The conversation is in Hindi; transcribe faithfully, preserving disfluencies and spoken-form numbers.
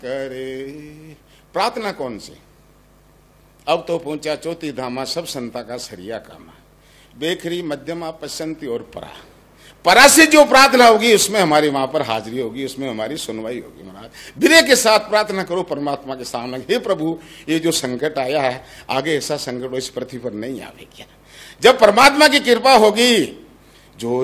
करे। प्रार्थना कौन सी? अब तो पहुंचा चौथी धामा, सब संता का सरिया कामा। बेखरी मध्यमा पसंती और परा। परा से जो प्रार्थना होगी उसमें हमारी वहां पर हाजिरी होगी, उसमें हमारी सुनवाई होगी। महाराज विनय के साथ प्रार्थना करो परमात्मा के सामने, हे प्रभु ये जो संकट आया है आगे ऐसा संकट इस पृथ्वी पर नहीं आवे क्या। जब परमात्मा की कृपा होगी